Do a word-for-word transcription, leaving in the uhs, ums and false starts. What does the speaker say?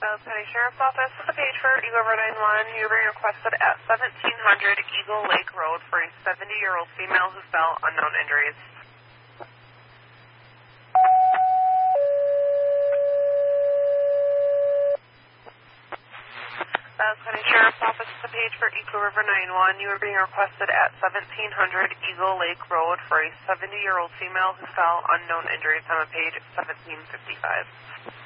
Dallas County Sheriff's Office with a page for Eagle River nine one one. You were requested at seventeen hundred Eagle Lake Road for a seventy-year-old female who fell, unknown injuries. Dallas County Sheriff's Office with a page for Eagle River nine one one. You were being requested at seventeen hundred Eagle Lake Road for a seventy-year-old female who fell, unknown injuries on a page seventeen fifty-five.